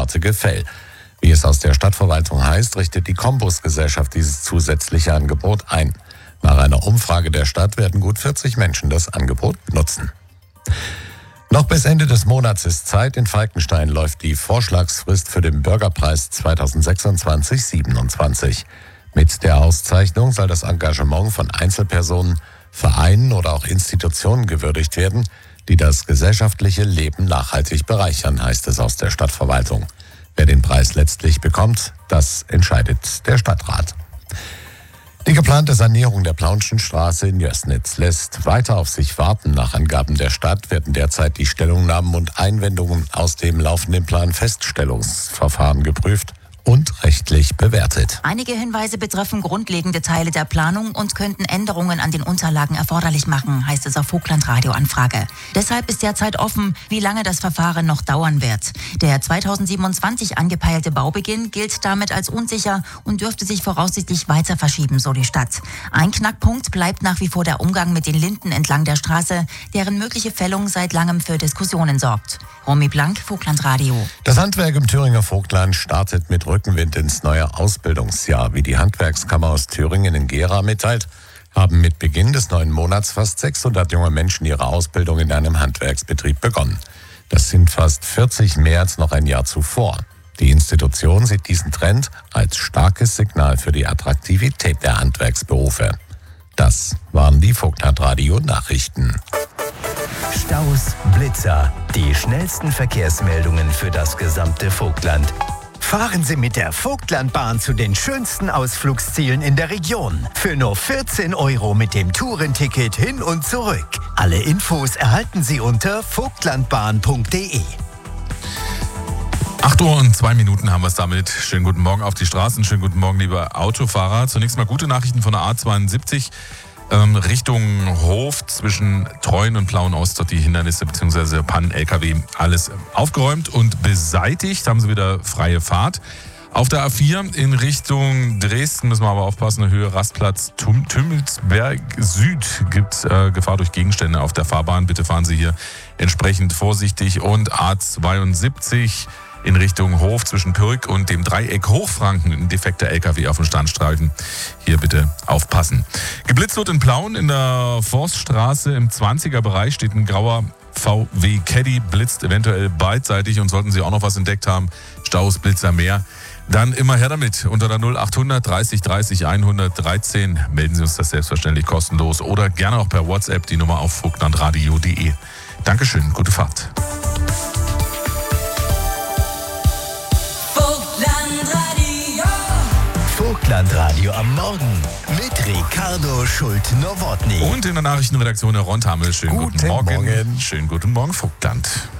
einzigartige Fell. Wie es aus der Stadtverwaltung heißt, richtet die Combus-Gesellschaft dieses zusätzliche Angebot ein. Nach einer Umfrage der Stadt werden gut 40 Menschen das Angebot nutzen. Noch bis Ende des Monats ist Zeit. In Falkenstein läuft die Vorschlagsfrist für den Bürgerpreis 2026/27. Mit der Auszeichnung soll das Engagement von Einzelpersonen, Vereinen oder auch Institutionen gewürdigt werden, die das gesellschaftliche Leben nachhaltig bereichern, heißt es aus der Stadtverwaltung. Wer den Preis letztlich bekommt, das entscheidet der Stadtrat. Die geplante Sanierung der Plaunschen Straße in Jößnitz lässt weiter auf sich warten. Nach Angaben der Stadt werden derzeit die Stellungnahmen und Einwendungen aus dem laufenden Planfeststellungsverfahren geprüft und rechtlich bewertet. Einige Hinweise betreffen grundlegende Teile der Planung und könnten Änderungen an den Unterlagen erforderlich machen, heißt es auf Vogtland-Radio-Anfrage. Deshalb ist derzeit offen, wie lange das Verfahren noch dauern wird. Der 2027 angepeilte Baubeginn gilt damit als unsicher und dürfte sich voraussichtlich weiter verschieben, so die Stadt. Ein Knackpunkt bleibt nach wie vor der Umgang mit den Linden entlang der Straße, deren mögliche Fällung seit langem für Diskussionen sorgt. Romy Blank, Vogtland-Radio. Das Handwerk im Thüringer Vogtland startet mit Rückenwind ins neue Ausbildungsjahr. Wie die Handwerkskammer aus Thüringen in Gera mitteilt, haben mit Beginn des neuen Monats fast 600 junge Menschen ihre Ausbildung in einem Handwerksbetrieb begonnen. Das sind fast 40 mehr als noch ein Jahr zuvor. Die Institution sieht diesen Trend als starkes Signal für die Attraktivität der Handwerksberufe. Das waren die Vogtland-Radio-Nachrichten. Staus, Blitzer, die schnellsten Verkehrsmeldungen für das gesamte Vogtland. Fahren Sie mit der Vogtlandbahn zu den schönsten Ausflugszielen in der Region. Für nur 14 € mit dem Tourenticket hin und zurück. Alle Infos erhalten Sie unter vogtlandbahn.de. 8:02 haben wir es damit. Schönen guten Morgen auf die Straßen, schönen guten Morgen, liebe Autofahrer. Zunächst mal gute Nachrichten von der A72. Richtung Hof zwischen Treuen und Plauen-Ost, dort die Hindernisse bzw. Pannen-LKW alles aufgeräumt und beseitigt, haben sie wieder freie Fahrt. Auf der A4 in Richtung Dresden müssen wir aber aufpassen, Höhe Rastplatz Tümmelsberg Süd gibt es Gefahr durch Gegenstände auf der Fahrbahn. Bitte fahren Sie hier entsprechend vorsichtig. Und A72 in Richtung Hof zwischen Pürg und dem Dreieck Hochfranken, ein defekter LKW auf dem Standstreifen. Hier bitte aufpassen. Geblitzt wird in Plauen in der Forststraße im 20er-Bereich steht ein grauer VW Caddy, blitzt eventuell beidseitig und sollten Sie auch noch was entdeckt haben, Staus, Blitzer mehr, dann immer her damit. Unter der 0800 30 30 113 melden Sie uns das selbstverständlich kostenlos oder gerne auch per WhatsApp die Nummer auf vogtlandradio.de. Dankeschön, gute Fahrt. Vogtlandradio am Morgen mit Ricardo Schult-Nowotny. Und in der Nachrichtenredaktion der Ron Tamel. Schönen guten Morgen. Schönen guten Morgen, Vogtland.